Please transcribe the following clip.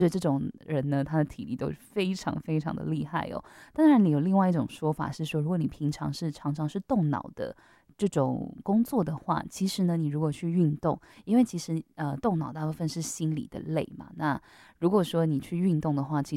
所以这种人呢，他的体力都是非常非常的厉害哦。当然，你有另外一种说法是说，如果你平常常常是动脑的这种工作的话，其实呢，你如果去运动，因为其实动脑大部分是心理的累嘛，那如果说你去运动的话，其